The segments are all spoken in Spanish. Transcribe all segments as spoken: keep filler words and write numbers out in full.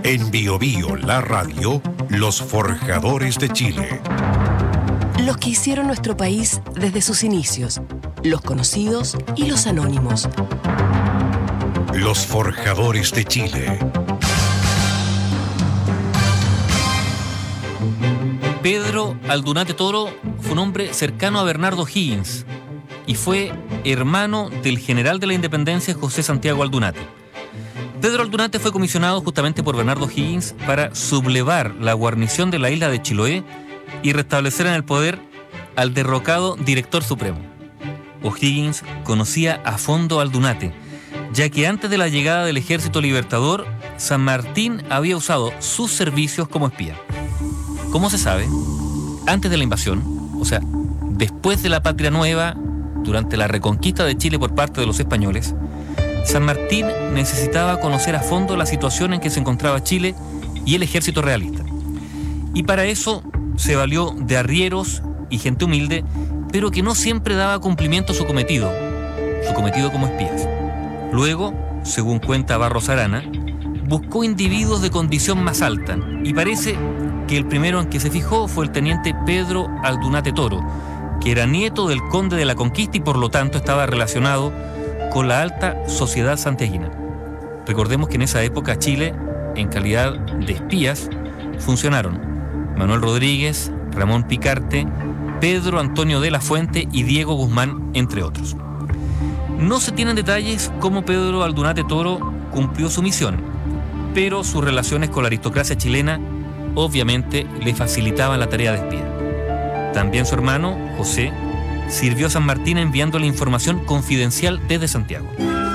En Bio Bio, la radio, los forjadores de Chile. Los que hicieron nuestro país desde sus inicios, los conocidos y los anónimos. Los forjadores de Chile. Pedro Aldunate Toro fue un hombre cercano a Bernardo O'Higgins y fue hermano del general de la Independencia José Santiago Aldunate. Pedro Aldunate fue comisionado justamente por Bernardo O'Higgins para sublevar la guarnición de la isla de Chiloé y restablecer en el poder al derrocado director supremo. O'Higgins conocía a fondo a Aldunate, ya que antes de la llegada del Ejército Libertador, San Martín había usado sus servicios como espía. ¿Cómo se sabe? Antes de la invasión, o sea, después de la Patria Nueva, durante la reconquista de Chile por parte de los españoles, San Martín necesitaba conocer a fondo la situación en que se encontraba Chile y el ejército realista. Y para eso se valió de arrieros y gente humilde, pero que no siempre daba cumplimiento a su cometido, su cometido como espías. Luego, según cuenta Barros Arana, buscó individuos de condición más alta, y parece que el primero en que se fijó fue el teniente Pedro Aldunate Toro, que era nieto del conde de la Conquista y por lo tanto estaba relacionado con la alta sociedad santiaguina. Recordemos que en esa época Chile, en calidad de espías, funcionaron Manuel Rodríguez, Ramón Picarte, Pedro Antonio de la Fuente y Diego Guzmán, entre otros. No se tienen detalles cómo Pedro Aldunate Toro cumplió su misión, pero sus relaciones con la aristocracia chilena obviamente le facilitaban la tarea de espía. También su hermano, José, sirvió a San Martín enviándole información confidencial desde Santiago.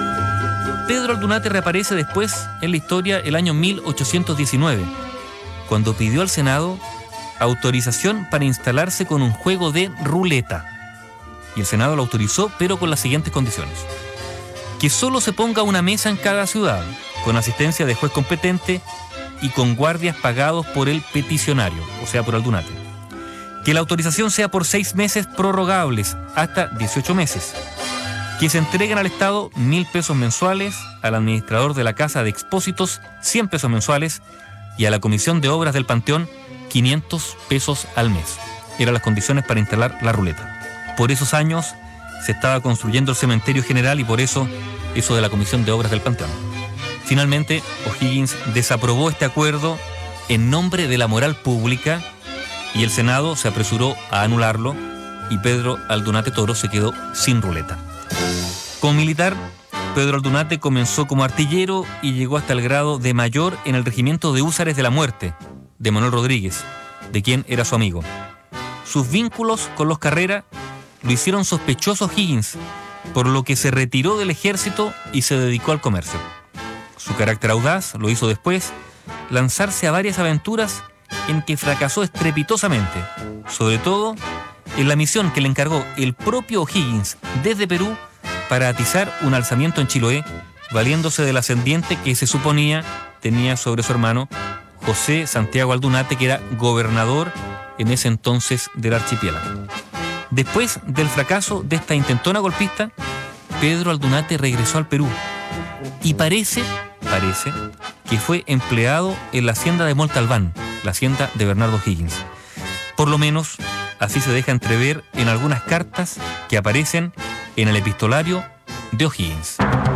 Pedro Aldunate reaparece después en la historia el año mil ochocientos diecinueve, cuando pidió al Senado autorización para instalarse con un juego de ruleta. Y el Senado lo autorizó, pero con las siguientes condiciones: que solo se ponga una mesa en cada ciudad, con asistencia de juez competente y con guardias pagados por el peticionario, o sea, por Aldunate. Que la autorización sea por seis meses prorrogables hasta dieciocho meses. Que se entreguen al Estado mil pesos mensuales, al administrador de la Casa de Expósitos cien pesos mensuales y a la Comisión de Obras del Panteón quinientos pesos al mes. Eran las condiciones para instalar la ruleta. Por esos años se estaba construyendo el cementerio general y por eso eso de la Comisión de Obras del Panteón. Finalmente, O'Higgins desaprobó este acuerdo en nombre de la moral pública y el Senado se apresuró a anularlo y Pedro Aldunate Toro se quedó sin ruleta. Como militar, Pedro Aldunate comenzó como artillero y llegó hasta el grado de mayor en el regimiento de húsares de la muerte de Manuel Rodríguez, de quien era su amigo. Sus vínculos con los Carrera lo hicieron sospechoso O'Higgins, por lo que se retiró del ejército y se dedicó al comercio. Su carácter audaz lo hizo después lanzarse a varias aventuras en que fracasó estrepitosamente, sobre todo en la misión que le encargó el propio O'Higgins desde Perú para atizar un alzamiento en Chiloé, valiéndose del ascendiente que se suponía tenía sobre su hermano José Santiago Aldunate, que era gobernador en ese entonces del archipiélago. Después del fracaso de esta intentona golpista, Pedro Aldunate regresó al Perú y parece, parece que fue empleado en la hacienda de Montalbán, la hacienda de Bernardo O'Higgins. Por lo menos, así se deja entrever en algunas cartas que aparecen en el epistolario de O'Higgins.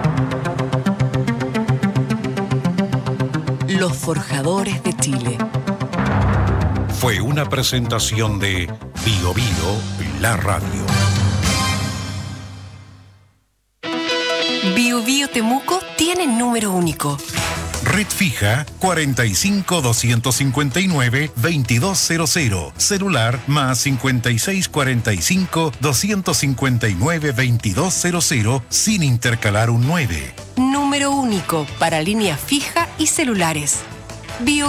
Los forjadores de Chile. Fue una presentación de Bio Bio, la radio. Bio Bio Temuco tiene número único. Red fija cuarenta y cinco, doscientos cincuenta y nueve, veintidós cero cero. Celular más cincuenta y seis, cuarenta y cinco, doscientos cincuenta y nueve, veintidós cero cero sin intercalar un nueve. Número único para línea fija y celulares. Bio